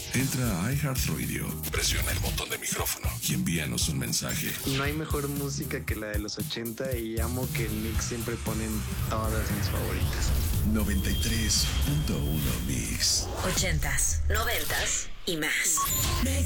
Entra a iHeartRadio, presiona el botón de micrófono y envíanos un mensaje. No hay mejor música que la de los 80 y amo que el mix siempre ponen todas mis favoritas. 93.1 Mix. 80s, 90s y más.